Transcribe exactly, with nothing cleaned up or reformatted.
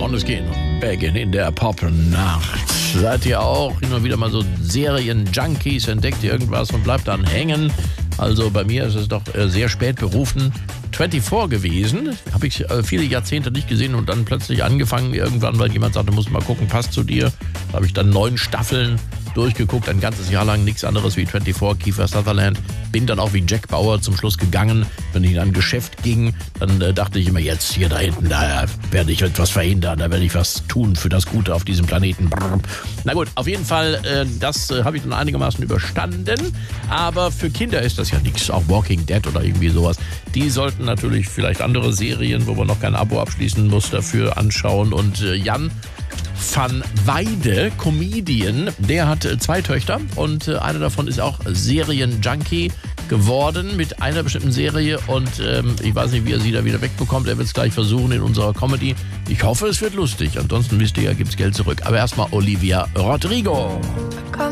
Måneskin, Baggin in der Popnacht. Seid ihr auch immer wieder mal so Serien-Junkies, entdeckt ihr irgendwas und bleibt dann hängen? Also bei mir ist es doch äh, sehr spät berufen. vierundzwanzig gewesen, habe ich äh, viele Jahrzehnte nicht gesehen und dann plötzlich angefangen irgendwann, weil jemand sagte, muss mal gucken, passt zu dir. Da habe ich dann neun Staffeln durchgeguckt, ein ganzes Jahr lang nichts anderes wie vierundzwanzig, Kiefer Sutherland. Bin dann auch wie Jack Bauer zum Schluss gegangen. Wenn ich in ein Geschäft ging, dann äh, dachte ich immer, jetzt hier da hinten, da werde ich etwas verhindern, da werde ich was tun für das Gute auf diesem Planeten. Brrr. Na gut, auf jeden Fall, äh, das äh, habe ich dann einigermaßen überstanden. Aber für Kinder ist das ja nichts, auch Walking Dead oder irgendwie sowas. Die sollten natürlich vielleicht andere Serien, wo man noch kein Abo abschließen muss, dafür anschauen. Und äh, Jan van Weide, Comedian, der hat äh, zwei Töchter und äh, eine davon ist auch Serien-Junkie geworden mit einer bestimmten Serie und ähm, ich weiß nicht, wie er sie da wieder wegbekommt. Er wird es gleich versuchen in unserer Comedy. Ich hoffe, es wird lustig. Ansonsten wisst ihr ja, gibt's Geld zurück. Aber erstmal Olivia Rodrigo.